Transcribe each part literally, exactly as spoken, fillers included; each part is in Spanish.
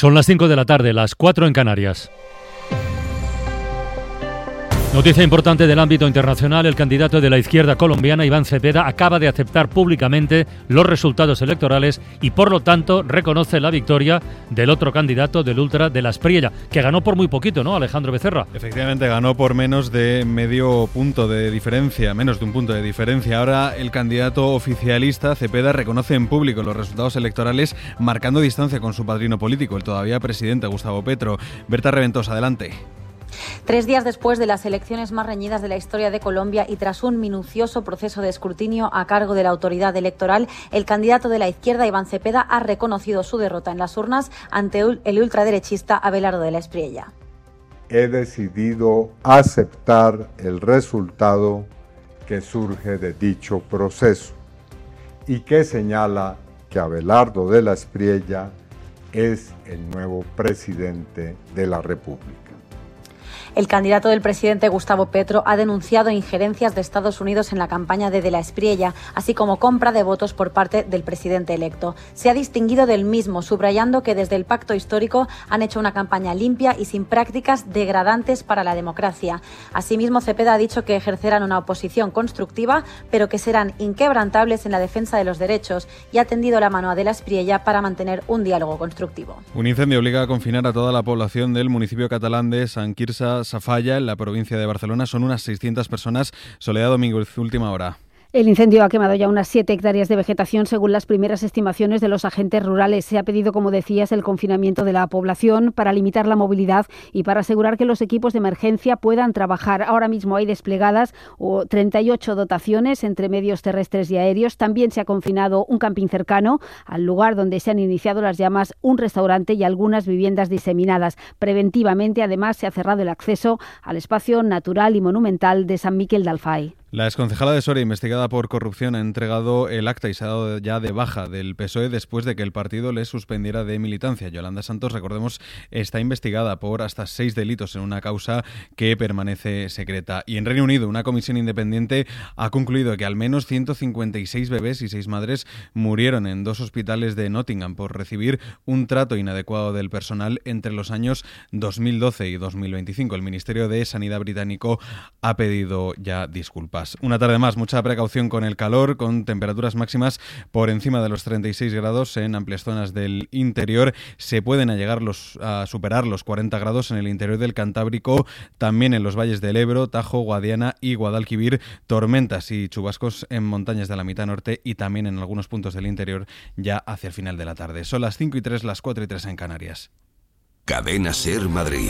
Son las cinco de la tarde, las cuatro en Canarias. Noticia importante del ámbito internacional: el candidato de la izquierda colombiana, Iván Cepeda, acaba de aceptar públicamente los resultados electorales y, por lo tanto, reconoce la victoria del otro candidato del Ultra de la Espriella, que ganó por muy poquito, ¿no, Alejandro Becerra? Efectivamente, ganó por menos de medio punto de diferencia, menos de un punto de diferencia. Ahora el candidato oficialista, Cepeda, reconoce en público los resultados electorales, marcando distancia con su padrino político, el todavía presidente Gustavo Petro. Berta Reventos, adelante. Tres días después de las elecciones más reñidas de la historia de Colombia y tras un minucioso proceso de escrutinio a cargo de la autoridad electoral, el candidato de la izquierda, Iván Cepeda, ha reconocido su derrota en las urnas ante el ultraderechista Abelardo de la Espriella. He decidido aceptar el resultado que surge de dicho proceso y que señala que Abelardo de la Espriella es el nuevo presidente de la República. El candidato del presidente Gustavo Petro ha denunciado injerencias de Estados Unidos en la campaña de De la Espriella, así como compra de votos por parte del presidente electo. Se ha distinguido del mismo, subrayando que desde el pacto histórico han hecho una campaña limpia y sin prácticas degradantes para la democracia. Asimismo, Cepeda ha dicho que ejercerán una oposición constructiva, pero que serán inquebrantables en la defensa de los derechos, y ha tendido la mano a De la Espriella para mantener un diálogo constructivo. Un incendio obliga a confinar a toda la población del municipio catalán de Sant Quirze Safaja, en la provincia de Barcelona. Son unas seiscientas personas. Soledad Domínguez, última hora. El incendio ha quemado ya unas siete hectáreas de vegetación, según las primeras estimaciones de los agentes rurales. Se ha pedido, como decías, el confinamiento de la población para limitar la movilidad y para asegurar que los equipos de emergencia puedan trabajar. Ahora mismo hay desplegadas treinta y ocho dotaciones entre medios terrestres y aéreos. También se ha confinado un camping cercano al lugar donde se han iniciado las llamas, un restaurante y algunas viviendas diseminadas. Preventivamente, además, se ha cerrado el acceso al espacio natural y monumental de San Miquel d'Alfai. La exconcejala de Soria, investigada por corrupción, ha entregado el acta y se ha dado ya de baja del P S O E después de que el partido le suspendiera de militancia. Yolanda Santos, recordemos, está investigada por hasta seis delitos en una causa que permanece secreta. Y en Reino Unido, una comisión independiente ha concluido que al menos ciento cincuenta y seis bebés y seis madres murieron en dos hospitales de Nottingham por recibir un trato inadecuado del personal entre los años dos mil doce y dos mil veinticinco. El Ministerio de Sanidad británico ha pedido ya disculpas. Una tarde más, mucha precaución con el calor, con temperaturas máximas por encima de los treinta y seis grados en amplias zonas del interior. Se pueden a llegar los, a superar los cuarenta grados en el interior del Cantábrico, también en los valles del Ebro, Tajo, Guadiana y Guadalquivir. Tormentas y chubascos en montañas de la mitad norte y también en algunos puntos del interior ya hacia el final de la tarde. Son las cinco y tres, las cuatro y tres en Canarias. Cadena SER Madrid.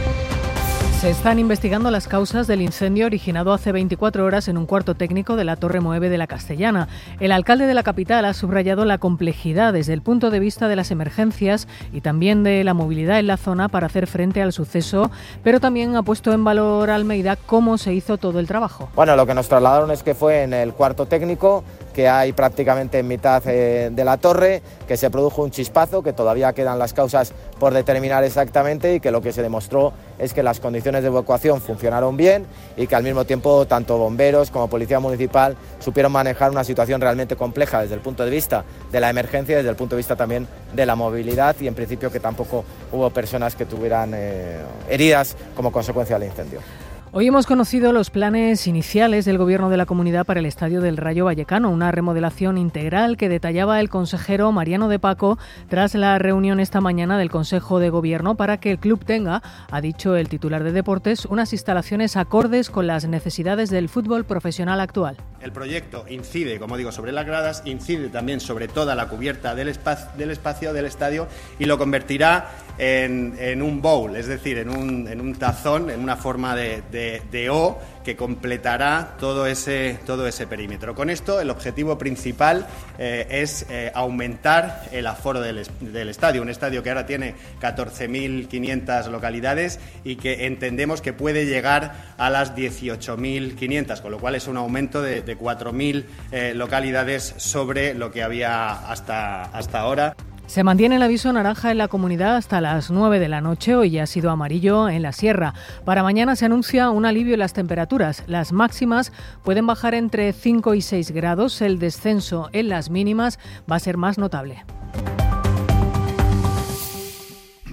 Se están investigando las causas del incendio originado hace veinticuatro horas en un cuarto técnico de la Torre Moeve de la Castellana. El alcalde de la capital ha subrayado la complejidad desde el punto de vista de las emergencias y también de la movilidad en la zona para hacer frente al suceso, pero también ha puesto en valor a Almeida cómo se hizo todo el trabajo. Bueno, lo que nos trasladaron es que fue en el cuarto técnico, que hay prácticamente en mitad eh, de la torre, que se produjo un chispazo, que todavía quedan las causas por determinar exactamente, y que lo que se demostró es que las condiciones de evacuación funcionaron bien y que al mismo tiempo tanto bomberos como policía municipal supieron manejar una situación realmente compleja desde el punto de vista de la emergencia y desde el punto de vista también de la movilidad, y en principio que tampoco hubo personas que tuvieran eh, heridas como consecuencia del incendio. Hoy hemos conocido los planes iniciales del Gobierno de la Comunidad para el Estadio del Rayo Vallecano, una remodelación integral que detallaba el consejero Mariano de Paco tras la reunión esta mañana del Consejo de Gobierno para que el club tenga, ha dicho el titular de Deportes, unas instalaciones acordes con las necesidades del fútbol profesional actual. El proyecto incide, como digo, sobre las gradas, incide también sobre toda la cubierta del espacio del, espacio del estadio y lo convertirá en, en un bowl, es decir, en un, en un tazón, en una forma de, de, de O que completará todo ese, todo ese perímetro. Con esto, el objetivo principal eh, es eh, aumentar el aforo del, del estadio, un estadio que ahora tiene catorce mil quinientas localidades y que entendemos que puede llegar a las dieciocho mil quinientas, con lo cual es un aumento de, de cuatro mil eh, localidades sobre lo que había hasta, hasta ahora. Se mantiene el aviso naranja en la comunidad hasta las nueve de la noche, hoy ha sido amarillo en la sierra. Para mañana se anuncia un alivio en las temperaturas. Las máximas pueden bajar entre cinco y seis grados, el descenso en las mínimas va a ser más notable.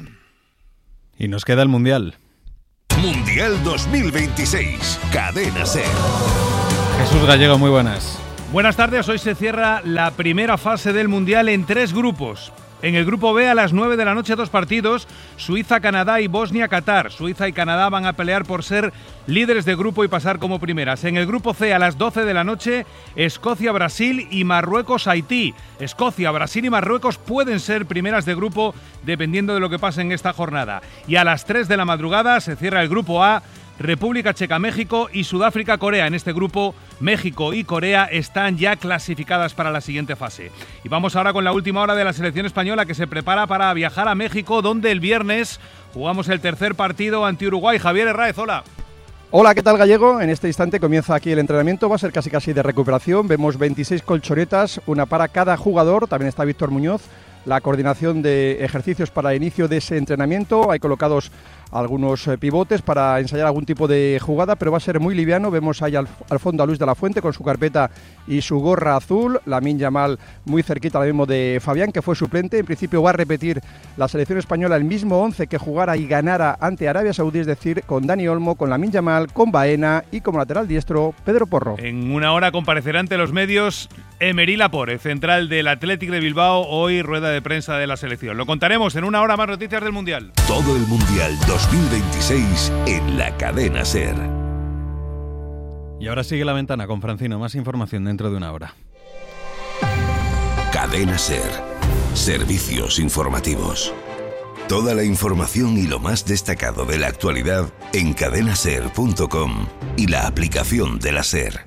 Y nos queda el Mundial. Mundial dos mil veintiséis, Cadena SER. Jesús Gallego, muy buenas. Buenas tardes, hoy se cierra la primera fase del Mundial en tres grupos. En el grupo B a las nueve de la noche dos partidos, Suiza, Canadá y Bosnia, Qatar. Suiza y Canadá van a pelear por ser líderes de grupo y pasar como primeras. En el grupo C a las doce de la noche, Escocia, Brasil y Marruecos, Haití. Escocia, Brasil y Marruecos pueden ser primeras de grupo dependiendo de lo que pase en esta jornada. Y a las tres de la madrugada se cierra el grupo A, República Checa, México y Sudáfrica, Corea. En este grupo, México y Corea están ya clasificadas para la siguiente fase. Y vamos ahora con la última hora de la selección española, que se prepara para viajar a México, donde el viernes jugamos el tercer partido ante Uruguay. Javier Herráez, hola. Hola, ¿qué tal, Gallego? En este instante comienza aquí el entrenamiento, va a ser casi casi de recuperación. Vemos veintiséis colchonetas, una para cada jugador. También está Víctor Muñoz, la coordinación de ejercicios para el inicio de ese entrenamiento. Hay colocados algunos eh, pivotes para ensayar algún tipo de jugada, pero va a ser muy liviano. Vemos ahí al, al fondo a Luis de la Fuente con su carpeta y su gorra azul. Lamine Yamal muy cerquita ahora mismo de Fabián, que fue suplente. En principio va a repetir la selección española el mismo once que jugara y ganara ante Arabia Saudí, es decir, con Dani Olmo, con Lamine Yamal, con Baena y como lateral diestro Pedro Porro. En una hora comparecerá ante los medios Emery Laporte, central del Athletic de Bilbao, hoy rueda de prensa de la selección. Lo contaremos en una hora, más noticias del Mundial. Todo el Mundial dos mil veintiséis en la Cadena SER. Y ahora sigue La Ventana con Francino. Más información dentro de una hora. Cadena SER. Servicios informativos. Toda la información y lo más destacado de la actualidad en cadena ser punto com y la aplicación de la SER.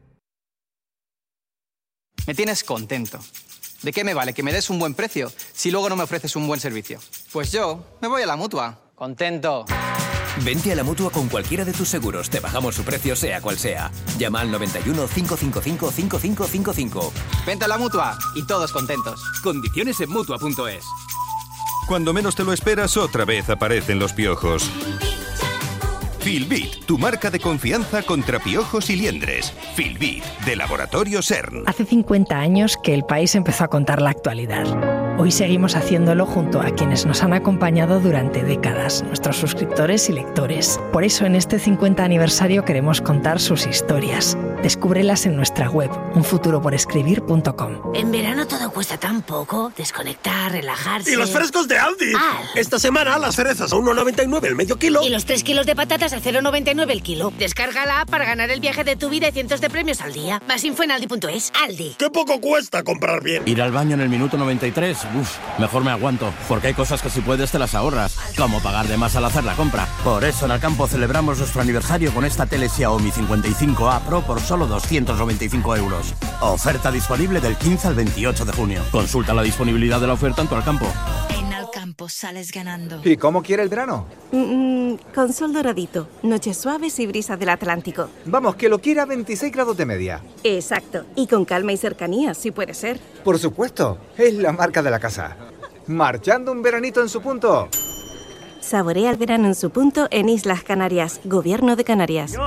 Me tienes contento. ¿De qué me vale que me des un buen precio si luego no me ofreces un buen servicio? Pues yo me voy a la Mutua. Contento. Vente a la Mutua con cualquiera de tus seguros. Te bajamos su precio sea cual sea. Llama al noventa y uno, cinco cinco cinco, cinco cinco cinco cinco. Vente a la Mutua y todos contentos. Condiciones en Mutua punto es. Cuando menos te lo esperas, otra vez aparecen los piojos. Filbit, tu marca de confianza contra piojos y liendres. Filbit, de Laboratorio CERN. Hace cincuenta años que el país empezó a contar la actualidad. Hoy seguimos haciéndolo junto a quienes nos han acompañado durante décadas, nuestros suscriptores y lectores. Por eso en este cincuenta aniversario queremos contar sus historias. Descúbrelas en nuestra web, un futuro por escribir punto com. En verano todo cuesta tan poco. Desconectar, relajarse... ¡Y los frescos de Aldi! Ah. Esta semana las cerezas a uno noventa y nueve el medio kilo. Y los tres kilos de patatas a cero noventa y nueve el kilo. Descarga la app para ganar el viaje de tu vida y cientos de premios al día. Más info en aldi punto es. Aldi. ¡Qué poco cuesta comprar bien! Ir al baño en el minuto noventa y tres. Uf, mejor me aguanto, porque hay cosas que si puedes te las ahorras, como pagar de más al hacer la compra. Por eso en Alcampo celebramos nuestro aniversario con esta tele Xiaomi cincuenta y cinco A Pro por solo doscientos noventa y cinco euros. Oferta disponible del quince al veintiocho de junio. Consulta la disponibilidad de la oferta en tu Alcampo. En Alcampo sales ganando. ¿Y cómo quiere el verano? Mm, con sol doradito, noches suaves y brisa del Atlántico. Vamos, que lo quiera a veintiséis grados de media. Exacto, y con calma y cercanía, si puede ser. Por supuesto, es la marca de la casa. Marchando un veranito en su punto. Saborea el verano en su punto en Islas Canarias, Gobierno de Canarias.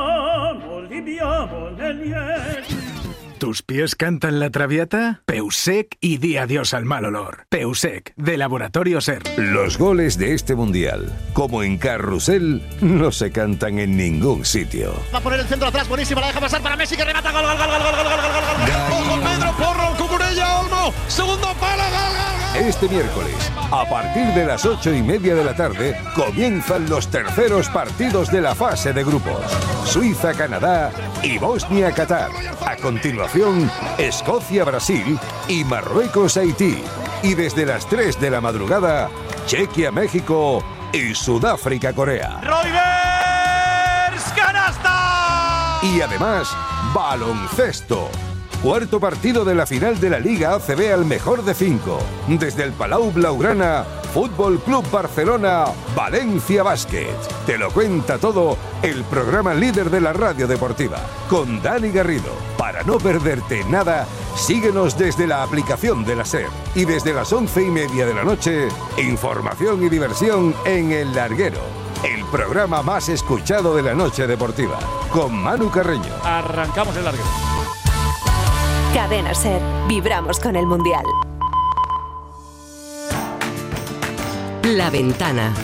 ¿Tus pies cantan la traviata? Peusec y di adiós al mal olor. Peusec, de Laboratorio SER. Los goles de este Mundial, como en Carrusel, no se cantan en ningún sitio. Va a poner el centro atrás, buenísima, la deja pasar para Messi, que remata, gol, gol, gol, gol, gol, gol, gol, gol, gol, gol, Pedro Porro, Cucurella, Olmo, segundo palo, gol, gol. Este miércoles, a partir de las ocho y media de la tarde, comienzan los terceros partidos de la fase de grupos. Suiza, Canadá y Bosnia, Qatar. A continuación, Escocia, Brasil y Marruecos, Haití. Y desde las tres de la madrugada, Chequia, México y Sudáfrica, Corea. ¡Roivers, canasta! Y además, baloncesto. Cuarto partido de la final de la Liga A C B al mejor de cinco. Desde el Palau Blaugrana, Fútbol Club Barcelona, Valencia Básquet. Te lo cuenta todo el programa líder de la radio deportiva, con Dani Garrido. Para no perderte nada, síguenos desde la aplicación de la SER. Y desde las once y media de la noche, información y diversión en El Larguero, el programa más escuchado de la noche deportiva, con Manu Carreño. Arrancamos El Larguero. Cadena SER. Vibramos con el Mundial. La Ventana.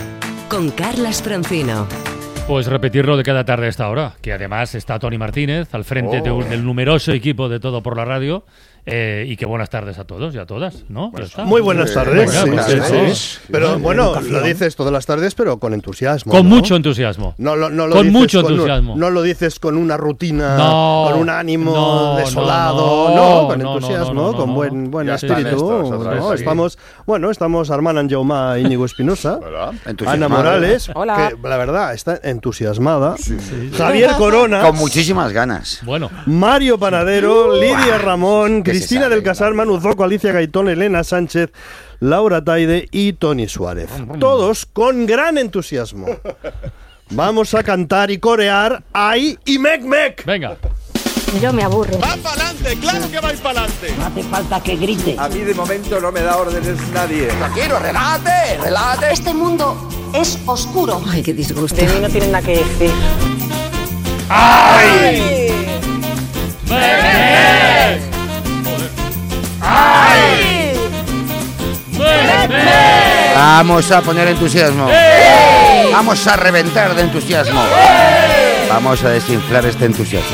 con Carlas Francino. Pues repetirlo de cada tarde a esta hora, que además está Tony Martínez al frente oh. de un, del numeroso equipo de Todo por la Radio. Eh, y que buenas tardes a todos y a todas, ¿no? Pues muy buenas tardes. Sí, bueno, sí, sí, sí. Pero bien, bueno, bien, lo dices todas las tardes, pero con entusiasmo. Con ¿no? mucho entusiasmo. No, no, no lo con dices mucho con entusiasmo. Un, no lo dices con una rutina, no, con un ánimo no, desolado, no, no, no con no, entusiasmo, no, no, no, con no, buen, no. buen Ya espíritu. estos, ¿no? Estamos, bueno, estamos Armand Jaumá, Íñigo Espinosa, Ana Morales, Hola. que la verdad está entusiasmada, sí, sí. Javier Corona, con muchísimas ganas. Bueno. Mario Panadero, Lidia Ramón, Cristina del Casal, Manu Zoco, Alicia Gaitón, Elena Sánchez, Laura Taide y Tony Suárez. Todos con gran entusiasmo. Vamos a cantar y corear ¡Ay! Y Mec Mec. Venga. Yo me aburro. ¡Va para adelante! ¡Claro que vais para adelante! No hace falta que grite. A mí de momento no me da órdenes nadie. Tranquilo, relájate, relájate. Este mundo es oscuro. Ay, qué disgusto. De mí no tienen nada que decir. ¡Ay! ¡Mec Mec! ¡Ay! Vamos a poner entusiasmo. ¡Ey! Vamos a reventar de entusiasmo. ¡Ey! Vamos a desinflar este entusiasmo.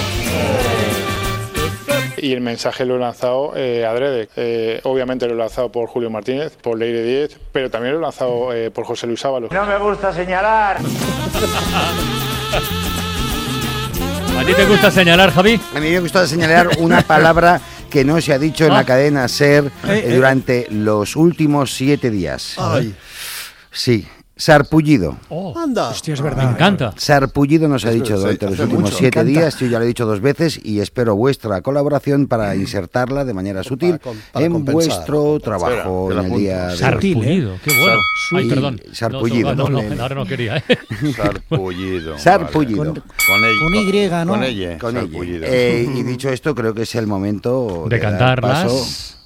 Y el mensaje lo he lanzado eh, adrede. Eh, obviamente lo he lanzado por Julio Martínez, por Leire Díez, pero también lo he lanzado eh, por José Luis Ábalos. No me gusta señalar. ¿A ti te gusta señalar, Javi? A mí me gusta señalar una palabra que no se ha dicho en ah. la cadena SER eh, eh, durante los últimos siete días. Ay. Sí, sarpullido. Oh. Anda. Hostia, es verdad. Me encanta. Sarpullido nos ha Es dicho verdad, durante sí, los hace últimos mucho. siete Me encanta. días. Yo ya lo he dicho dos veces y espero vuestra colaboración para insertarla de manera sutil para, para en compensar. vuestro trabajo Espera, en el día de hoy. Sarpullido, qué bueno. Sar- Ay, perdón. Sarpullido. No, no, no, no, ahora no quería, ¿eh? Sarpullido. Sarpullido. Vale. Con, ella, Con Y, ¿no? Con ella. Con ella. Sarpullido. Eh, y dicho esto, creo que es el momento De de, dar cantarlas. paso